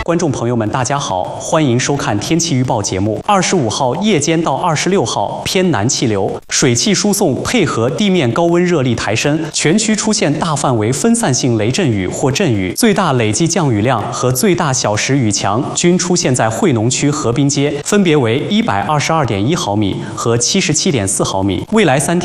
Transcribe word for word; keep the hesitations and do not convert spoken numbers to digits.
观众朋友们，大家好，欢迎收看天气预报节目。二十五号夜间到二十六号偏南气流、水汽输送配合地面高温热力抬升，全区出现大范围分散性雷阵雨或阵雨，最大累计降雨量和最大小时雨强均出现在惠农区河滨街，分别为一百二十二点一毫米和七十七点四毫米。未来三天。